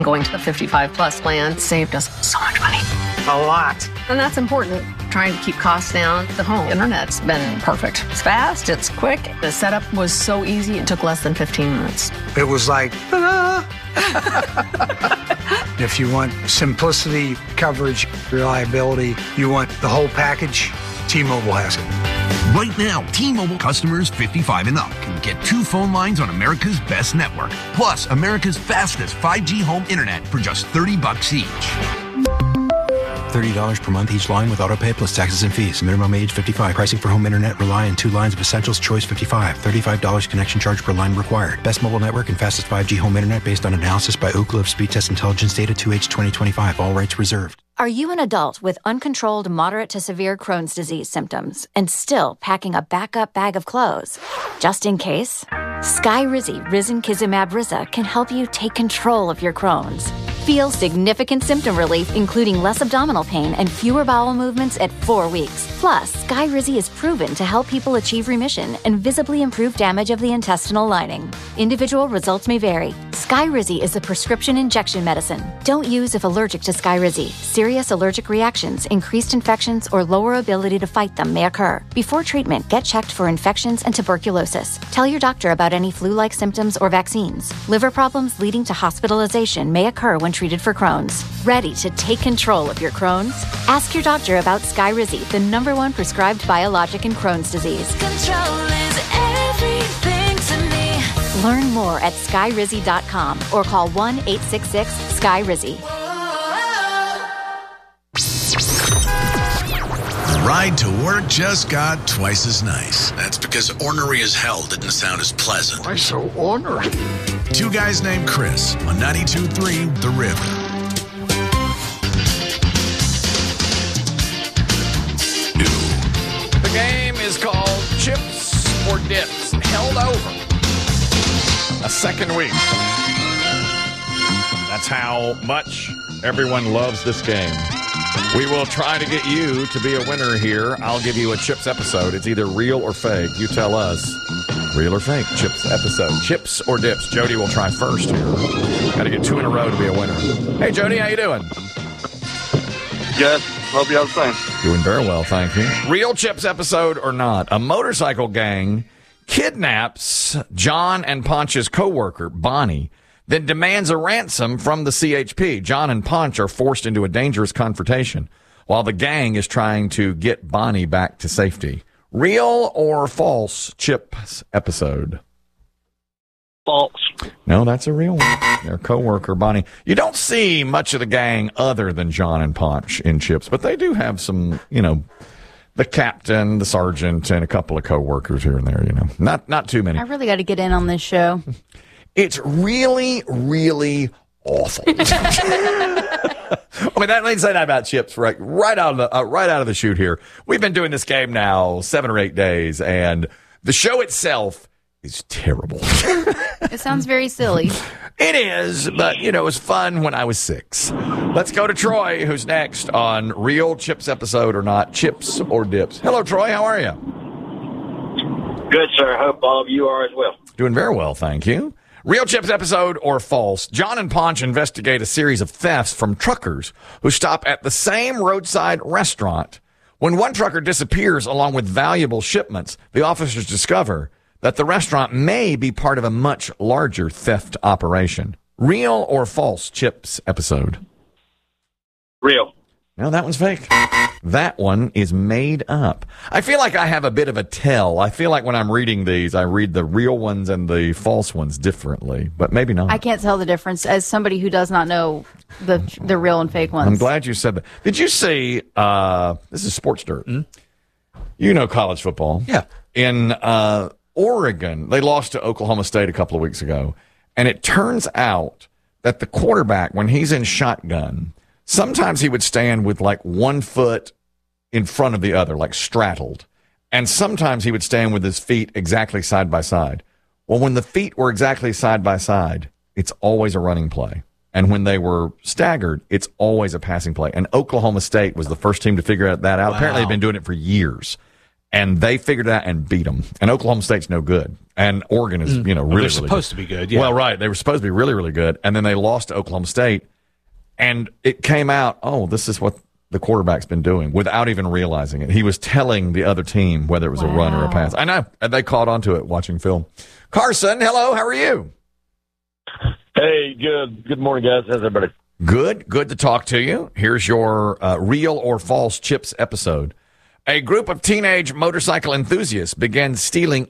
Going to the 55 plus plan saved us so much money. A lot. And that's important. Trying to keep costs down. The home internet's been perfect. It's fast, it's quick. The setup was so easy, it took less than 15 minutes. It was like, ta-da! If you want simplicity, coverage, reliability, you want the whole package, T-Mobile has it. Right now, T-Mobile customers 55 and up can get 2 phone lines on America's best network, plus America's fastest 5G home internet for just $30 each. $30 per month each line with autopay plus taxes and fees. Minimum age 55. Pricing for home internet rely on 2 lines of Essentials Choice 55. $35 connection charge per line required. Best mobile network and fastest 5G home internet based on analysis by Ookla of Speed Test Intelligence data 2H 2025. All rights reserved. Are you an adult with uncontrolled moderate to severe Crohn's disease symptoms and still packing a backup bag of clothes? Just in case, Skyrizi Risankizumab Riza can help you take control of your Crohn's. Feel significant symptom relief, including less abdominal pain and fewer bowel movements at 4 weeks. Plus, Skyrizi is proven to help people achieve remission and visibly improve damage of the intestinal lining. Individual results may vary. Skyrizi is a prescription injection medicine. Don't use if allergic to Skyrizi. Serious allergic reactions, increased infections, or lower ability to fight them may occur. Before treatment, get checked for infections and tuberculosis. Tell your doctor about any flu-like symptoms or vaccines. Liver problems leading to hospitalization may occur when treated for Crohn's. Ready to take control of your Crohn's? Ask your doctor about Skyrizi, the #1 prescribed biologic in Crohn's disease. Control is everything to me. Learn more at skyrizi.com or call 1-866-SKYRIZI. The ride to work just got twice as nice. That's because ornery as hell didn't sound as pleasant. Why so ornery? 2 guys named Chris on 92.3 The River. The game is called Chips or Dips. Held over a second week. That's how much everyone loves this game. We will try to get you to be a winner here. I'll give you a Chips episode. It's either real or fake. You tell us, real or fake. Chips episode. Chips or Dips. Jody will try first here. Got to get 2 in a row to be a winner. Hey, Jody, how you doing? Good. Hope you have fun. Doing very well, thank you. Real Chips episode or not, a motorcycle gang kidnaps John and Ponch's co-worker, Bonnie, then demands a ransom from the CHP. John and Ponch are forced into a dangerous confrontation while the gang is trying to get Bonnie back to safety. Real or false Chips episode? False. No, that's a real one. Their co-worker, Bonnie. You don't see much of the gang other than John and Ponch in Chips, but they do have some, the captain, the sergeant, and a couple of co-workers here and there, Not too many. I really got to get in on this show. It's really, really awful. I mean, let me say that about Chips right out of the chute here. We've been doing this game now 7 or 8 days, and the show itself is terrible. It sounds very silly. It is, but, it was fun when I was 6. Let's go to Troy, who's next on Real Chips episode or not, Chips or Dips. Hello, Troy. How are you? Good, sir. Hope all of you are as well. Doing very well, thank you. Real Chips episode or false? John and Ponch investigate a series of thefts from truckers who stop at the same roadside restaurant. When one trucker disappears along with valuable shipments, the officers discover that the restaurant may be part of a much larger theft operation. Real or false Chips episode? Real. No, that one's fake. That one is made up. I feel like I have a bit of a tell. I feel like when I'm reading these, I read the real ones and the false ones differently, but maybe not. I can't tell the difference as somebody who does not know the real and fake ones. I'm glad you said that. Did you see, this is Sports Dirt. You know college football. Yeah. In Oregon, they lost to Oklahoma State a couple of weeks ago, and it turns out that the quarterback, when he's in shotgun, sometimes he would stand with like 1 foot in front of the other, like straddled. And sometimes he would stand with his feet exactly side by side. Well, when the feet were exactly side by side, it's always a running play. And when they were staggered, it's always a passing play. And Oklahoma State was the first team to figure that out. Wow. Apparently, they've been doing it for years. And they figured it out and beat them. And Oklahoma State's no good. And Oregon is, really, they're really supposed to be good, yeah. Well, right. They were supposed to be really, really good. And then they lost to Oklahoma State. And it came out, this is what the quarterback's been doing without even realizing it. He was telling the other team whether it was a run or a pass. I know. And they caught on to it watching film. Carson, hello. How are you? Hey, good. Good morning, guys. How's everybody? Good. Good to talk to you. Here's your real or false Chips episode. A group of teenage motorcycle enthusiasts began staging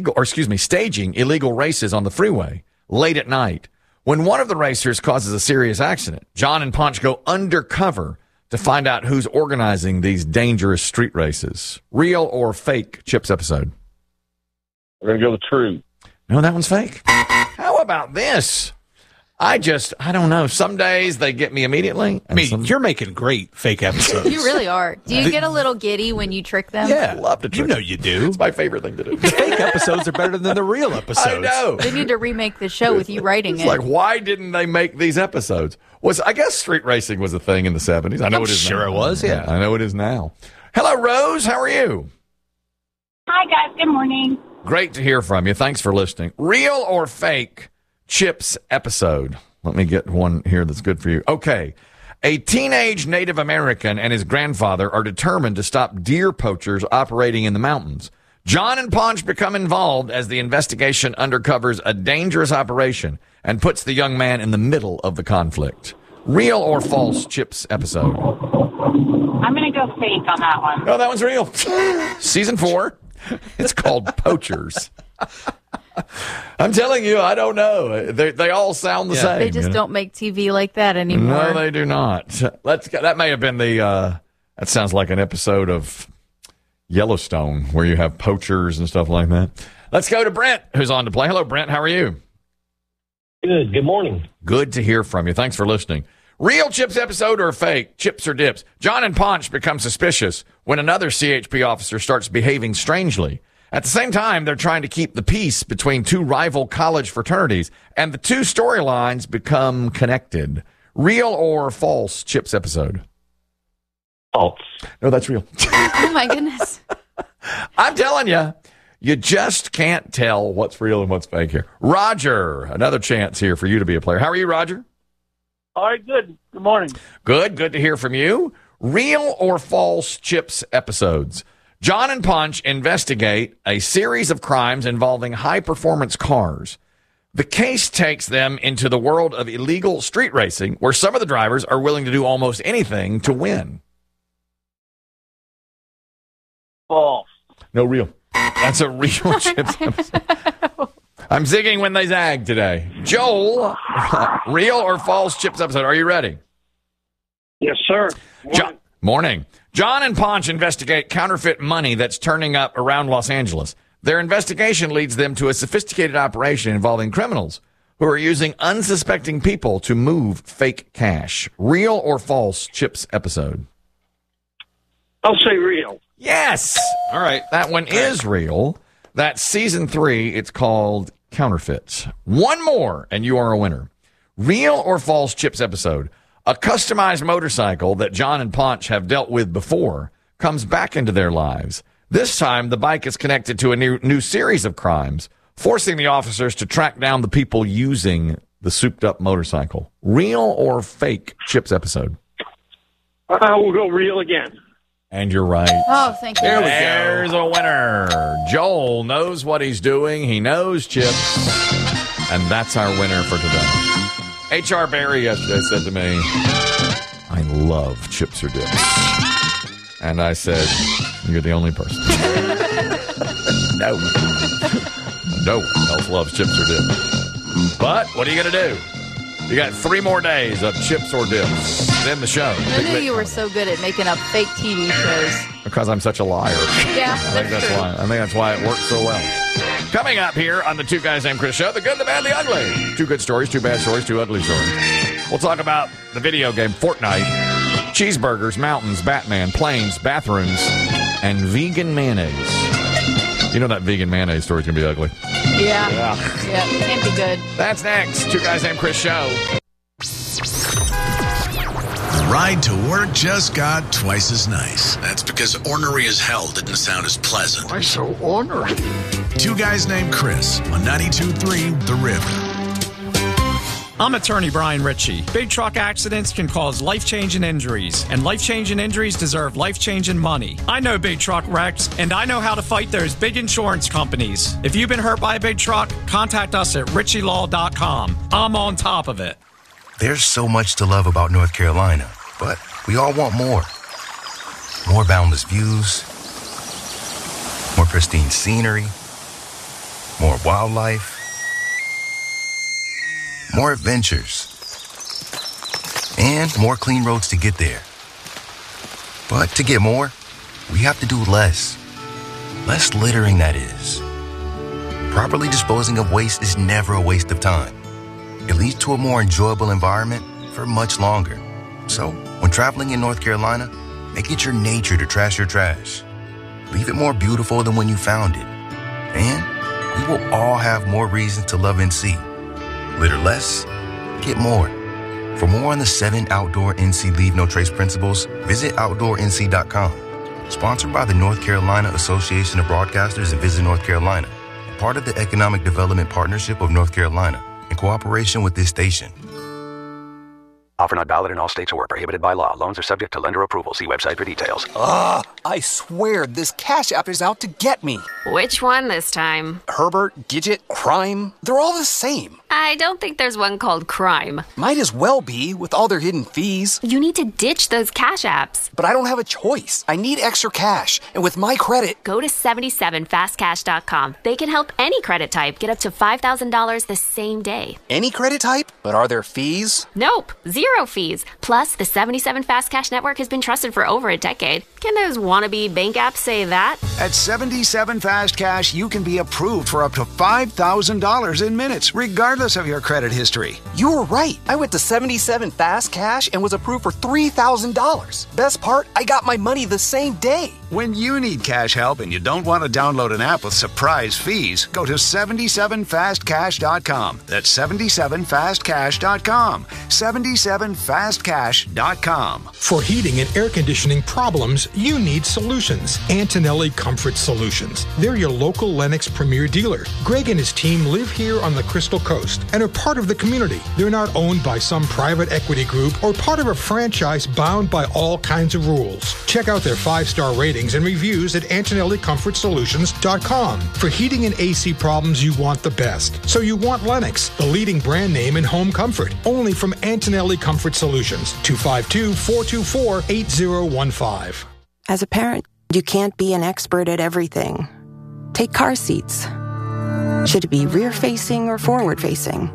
illegal races on the freeway late at night. When one of the racers causes a serious accident, John and Ponch go undercover to find out who's organizing these dangerous street races. Real or fake Chips episode? We're going to go with true. No, that one's fake. How about this? I don't know. Some days they get me immediately. I mean, you're making great fake episodes. You really are. Do you get a little giddy when you trick them? Yeah. Love to trick You know you do. It's my favorite thing to do. The fake episodes are better than the real episodes. I know. They need to remake the show with you writing It's it. like, why didn't they make these episodes? I guess street racing was a thing in the 70s. I know it is sure now. it was, yeah. I know it is now. Hello, Rose. How are you? Hi, guys. Good morning. Great to hear from you. Thanks for listening. Real or fake Chips episode? Let me get one here that's good for you. Okay. A teenage Native American and his grandfather are determined to stop deer poachers operating in the mountains. John and Ponch become involved as the investigation uncovers a dangerous operation and puts the young man in the middle of the conflict. Real or false Chips episode? I'm going to go fake on that one. No, that one's real. Season 4. It's called Poachers. I'm telling you, I don't know. They all sound the same. They just don't make TV like that anymore. No, they do not. That may have been that sounds like an episode of Yellowstone where you have poachers and stuff like that. Let's go to Brent, who's on to play. Hello, Brent. How are you? Good. Good morning. Good to hear from you. Thanks for listening. Real Chips episode or fake? Chips or dips? John and Ponch become suspicious when another CHP officer starts behaving strangely. At the same time, they're trying to keep the peace between two rival college fraternities, and the two storylines become connected. Real or false Chips episode? False. No, that's real. Oh, my goodness. I'm telling you, you just can't tell what's real and what's fake here. Roger, another chance here for you to be a player. How are you, Roger? All right, good. Good morning. Good to hear from you. Real or false Chips episodes? John and Ponch investigate a series of crimes involving high-performance cars. The case takes them into the world of illegal street racing, where some of the drivers are willing to do almost anything to win. False. No, real. That's a real Chips episode. I'm zigging when they zag today. Joel, real or false Chips episode? Are you ready? Yes, sir. Morning. John and Ponch investigate counterfeit money that's turning up around Los Angeles. Their investigation leads them to a sophisticated operation involving criminals who are using unsuspecting people to move fake cash. Real or false Chips episode? I'll say real. Yes. All right. That one is real. That's season 3. It's called Counterfeits. One more, and you are a winner. Real or false Chips episode? A customized motorcycle that John and Ponch have dealt with before comes back into their lives. This time, the bike is connected to a new series of crimes, forcing the officers to track down the people using the souped-up motorcycle. Real or fake Chips episode? We'll go real again. And you're right. Oh, thank you. There we go. There's a winner. Joel knows what he's doing. He knows Chips. And that's our winner for today. H.R. Barry yesterday said to me, I love chips or dips. And I said, you're the only person. No. No one else loves chips or dips. But what are you going to do? You got 3 more days of chips or dips. Then the show. I knew you were so good at making up fake TV shows. Because I'm such a liar. Yeah, I think that's why it works so well. Coming up here on the Two Guys Named Chris show, the good, the bad, the ugly. 2 good stories, 2 bad stories, 2 ugly stories. We'll talk about the video game Fortnite, cheeseburgers, mountains, Batman, planes, bathrooms, and vegan mayonnaise. You know that vegan mayonnaise story's going to be ugly. Yeah. Yeah, can't be good. That's next. Two Guys Named Chris show. Ride to work just got twice as nice. That's because ornery as hell didn't sound as pleasant. Why so ornery? Two Guys Named Chris on 92.3 The River. I'm attorney Brian Ritchie. Big truck accidents can cause life-changing injuries, and life-changing injuries deserve life-changing money. I know big truck wrecks, and I know how to fight those big insurance companies. If you've been hurt by a big truck, contact us at ritchielaw.com. I'm on top of it. There's so much to love about North Carolina, but we all want more. More boundless views, more pristine scenery, more wildlife, more adventures, and more clean roads to get there. But to get more, we have to do less. Less littering, that is. Properly disposing of waste is never a waste of time. It leads to a more enjoyable environment for much longer. So, when traveling in North Carolina, make it your nature to trash your trash. Leave it more beautiful than when you found it. And we will all have more reasons to love NC. Litter less, get more. For more on the 7 outdoor NC Leave No Trace principles, visit OutdoorNC.com. Sponsored by the North Carolina Association of Broadcasters and Visit North Carolina. Part of the Economic Development Partnership of North Carolina, in cooperation with this station. Offer not valid in all states or prohibited by law. Loans are subject to lender approval. See website for details. I swear this Cash App is out to get me. Which one this time? Herbert, Gidget, Crime, they're all the same. I don't think there's one called Crime. Might as well be, with all their hidden fees. You need to ditch those Cash Apps. But I don't have a choice. I need extra cash. And with my credit... Go to 77fastcash.com. They can help any credit type get up to $5,000 the same day. Any credit type? But are there fees? Nope. Zero fees. Plus, the 77 Fast Cash network has been trusted for over a decade. Can those wannabe bank apps say that? At 77 Fast Cash, you can be approved for up to $5,000 in minutes, regardless of your credit history. You were right. I went to 77 Fast Cash and was approved for $3,000. Best part, I got my money the same day. When you need cash help and you don't want to download an app with surprise fees, go to 77fastcash.com. That's 77fastcash.com. 77fastcash.com. For heating and air conditioning problems, you need solutions. Antonelli Comfort Solutions. They're your local Lennox Premier dealer. Greg and his team live here on the Crystal Coast and are part of the community. They're not owned by some private equity group or part of a franchise bound by all kinds of rules. Check out their 5-star ratings and reviews at AntonelliComfortSolutions.com. For heating and AC problems, you want the best. So you want Lennox, the leading brand name in home comfort. Only from Antonelli Comfort Solutions. 252-424-8015. As a parent, you can't be an expert at everything. Take car seats. Should it be rear-facing or forward-facing?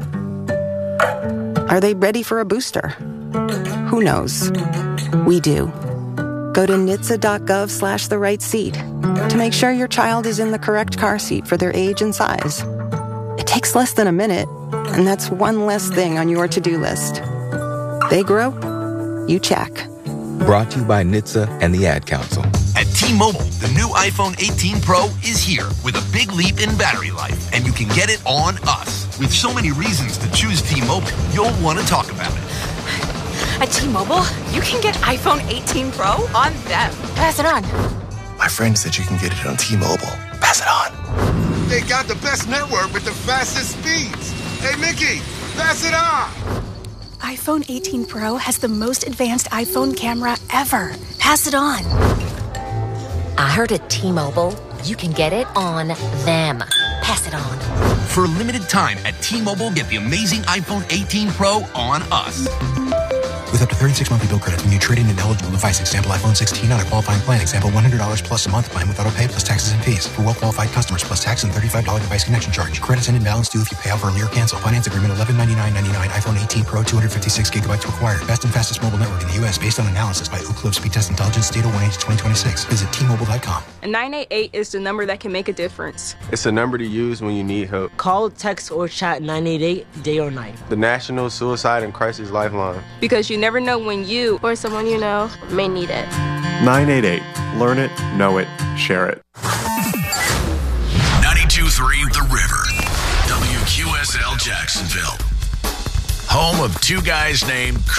Are they ready for a booster? Who knows? We do. Go to NHTSA.gov/the-right seat to make sure your child is in the correct car seat for their age and size. It takes less than a minute, and that's one less thing on your to-do list. They grow, you check. Brought to you by NHTSA and the Ad Council. At T-Mobile, the new iPhone 18 Pro is here with a big leap in battery life, and you can get it on us. With so many reasons to choose T-Mobile, you'll want to talk about it. At T-Mobile, you can get iPhone 18 Pro on them. Pass it on. My friend said you can get it on T-Mobile. Pass it on. They got the best network with the fastest speeds. Hey, Mickey, pass it on. iPhone 18 Pro has the most advanced iPhone camera ever. Pass it on. I heard at T-Mobile, you can get it on them. Pass it on. For a limited time at T-Mobile, get the amazing iPhone 18 Pro on us. With up to 36 monthly bill credits when you trade in an eligible device. Example, iPhone 16 on a qualifying plan. Example, $100 plus a month plan with auto pay plus taxes and fees. For well-qualified customers, plus tax and $35 device connection charge. Credits and imbalance due if you pay off early or cancel. Finance agreement $1199.99. iPhone 18 Pro, 256 gigabytes required. Best and fastest mobile network in the U.S. based on analysis by Ookla Speed Test Intelligence. Data 1/8/2026. Visit T-Mobile.com. 988 is the number that can make a difference. It's a number to use when you need help. Call, text, or chat 988 day or night. The National Suicide and Crisis Lifeline. Because you never know when you or someone you know may need it. 988. Learn it, know it, share it. 92.3 The River. WQSL Jacksonville. Home of two guys named